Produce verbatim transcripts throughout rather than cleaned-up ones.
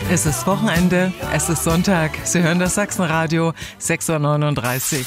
Es ist Wochenende, es ist Sonntag. Sie hören das Sachsenradio, sechs Uhr neununddreißig.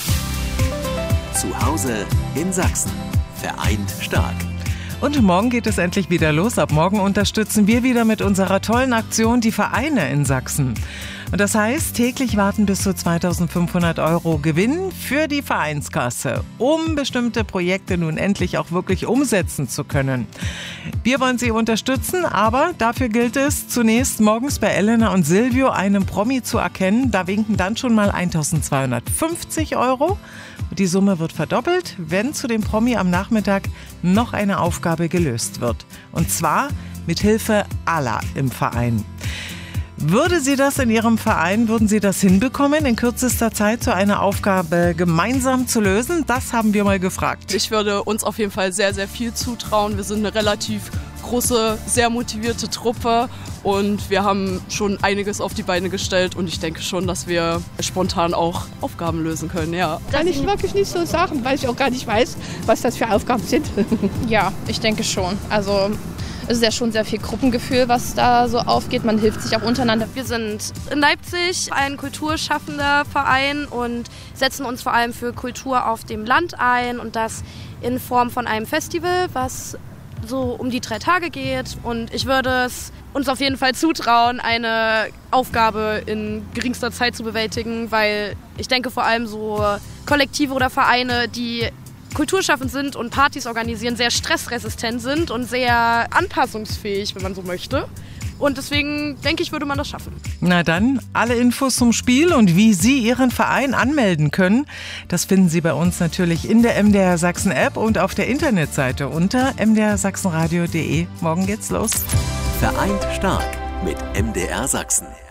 Zu Hause in Sachsen. Vereint stark. Und morgen geht es endlich wieder los. Ab morgen unterstützen wir wieder mit unserer tollen Aktion die Vereine in Sachsen. Und das heißt, täglich warten bis zu zweitausendfünfhundert Euro Gewinn für die Vereinskasse, um bestimmte Projekte nun endlich auch wirklich umsetzen zu können. Wir wollen Sie unterstützen, aber dafür gilt es zunächst morgens bei Elena und Silvio einen Promi zu erkennen. Da winken dann schon mal eintausendzweihundertfünfzig Euro. Die Summe wird verdoppelt, wenn zu dem Promi am Nachmittag noch eine Aufgabe gelöst wird. Und zwar mit Hilfe aller im Verein. Würde Sie das in Ihrem Verein, würden Sie das hinbekommen, in kürzester Zeit so eine Aufgabe gemeinsam zu lösen? Das haben wir mal gefragt. Ich würde uns auf jeden Fall sehr, sehr viel zutrauen. Wir sind eine relativ große, sehr motivierte Truppe und wir haben schon einiges auf die Beine gestellt und ich denke schon, dass wir spontan auch Aufgaben lösen können, ja. Kann ich wirklich nicht so sagen, weil ich auch gar nicht weiß, was das für Aufgaben sind. Ja, ich denke schon. Also es ist ja schon sehr viel Gruppengefühl, was da so aufgeht. Man hilft sich auch untereinander. Wir sind in Leipzig ein kulturschaffender Verein und setzen uns vor allem für Kultur auf dem Land ein und das in Form von einem Festival, was so um die drei Tage geht. Und ich würde es uns auf jeden Fall zutrauen, eine Aufgabe in geringster Zeit zu bewältigen, weil ich denke vor allem so Kollektive oder Vereine, die kulturschaffend sind und Partys organisieren, sehr stressresistent sind und sehr anpassungsfähig, wenn man so möchte. Und deswegen denke ich, würde man das schaffen. Na dann, alle Infos zum Spiel und wie Sie Ihren Verein anmelden können, das finden Sie bei uns natürlich in der M D R Sachsen App und auf der Internetseite unter m d r sachsenradio punkt d e. Morgen geht's los. Vereint stark mit M D R Sachsen.